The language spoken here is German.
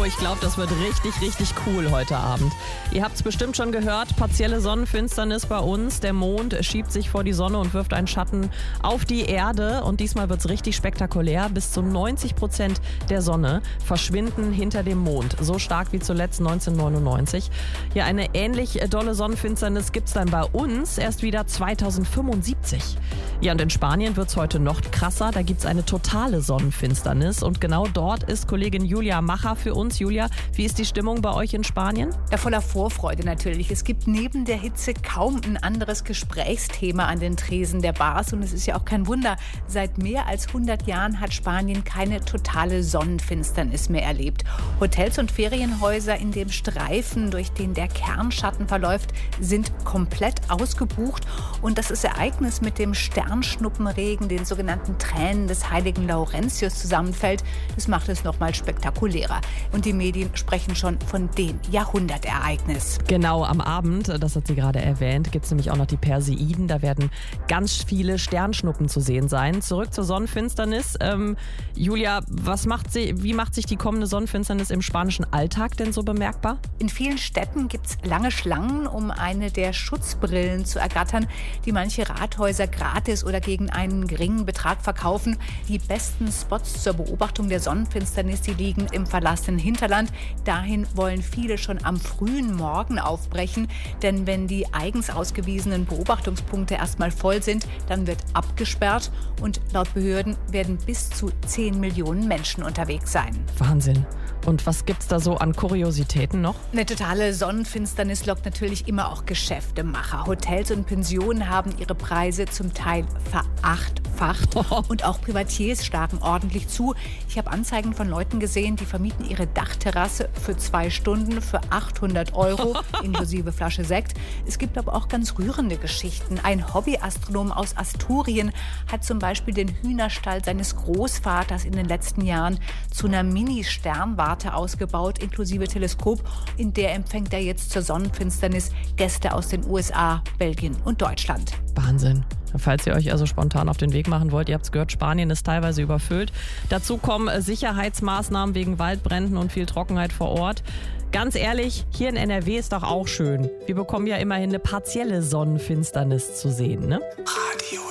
ich glaube, das wird richtig, richtig cool heute Abend. Ihr habt es bestimmt schon gehört, partielle Sonnenfinsternis bei uns. Der Mond schiebt sich vor die Sonne und wirft einen Schatten auf die Erde. Und diesmal wird es richtig spektakulär. Bis zu 90% der Sonne verschwinden hinter dem Mond. So stark wie zuletzt 1999. Ja, eine ähnlich dolle Sonnenfinsternis gibt es dann bei uns erst wieder 2075. Ja, und in Spanien wird es heute noch krasser. Da gibt es eine totale Sonnenfinsternis. Und genau dort ist Kollegin Julia Macher für uns. Julia, wie ist die Stimmung bei euch in Spanien? Ja, voller Vorfreude natürlich. Es gibt neben der Hitze kaum ein anderes Gesprächsthema an den Tresen der Bars. Und es ist ja auch kein Wunder. Seit mehr als 100 Jahren hat Spanien keine totale Sonnenfinsternis mehr erlebt. Hotels und Ferienhäuser in dem Streifen, durch den der Kernschatten verläuft, sind komplett ausgebucht. Und das Ereignis mit dem Sternschnuppenregen, den sogenannten Tränen des heiligen Laurentius zusammenfällt, das macht es noch mal spektakulärer. Und die Medien sprechen schon von dem Jahrhundertereignis. Genau, am Abend, das hat sie gerade erwähnt, gibt es nämlich auch noch die Perseiden. Da werden ganz viele Sternschnuppen zu sehen sein. Zurück zur Sonnenfinsternis. Julia, wie macht sich die kommende Sonnenfinsternis im spanischen Alltag denn so bemerkbar? In vielen Städten gibt es lange Schlangen, um eine der Schutzbrillen zu ergattern, die manche Rathäuser gratis oder gegen einen geringen Betrag verkaufen. Die besten Spots zur Beobachtung der Sonnenfinsternis, die liegen im verlassenen Hinterland. Dahin wollen viele schon am frühen Morgen aufbrechen, denn wenn die eigens ausgewiesenen Beobachtungspunkte erstmal voll sind, dann wird abgesperrt und laut Behörden werden bis zu 10 Millionen Menschen unterwegs sein. Wahnsinn. Und was gibt's da so an Kuriositäten noch? Eine totale Sonnenfinsternis lockt natürlich immer auch Geschäftemacher. Hotels und Pensionen haben ihre Preise zum Teil verachtfacht. Und auch Privatiers schlagen ordentlich zu. Ich habe Anzeigen von Leuten gesehen, die vermieten ihre Dachterrasse für 2 Stunden für 800 € inklusive Flasche Sekt. Es gibt aber auch ganz rührende Geschichten. Ein Hobbyastronom aus Asturien hat zum Beispiel den Hühnerstall seines Großvaters in den letzten Jahren zu einer Mini-Sternwarte ausgebaut, inklusive Teleskop. In der empfängt er jetzt zur Sonnenfinsternis Gäste aus den USA, Belgien und Deutschland. Wahnsinn. Falls ihr euch also spontan auf den Weg machen wollt, ihr habt es gehört, Spanien ist teilweise überfüllt. Dazu kommen Sicherheitsmaßnahmen wegen Waldbränden und viel Trockenheit vor Ort. Ganz ehrlich, hier in NRW ist doch auch schön. Wir bekommen ja immerhin eine partielle Sonnenfinsternis zu sehen, ne? Radio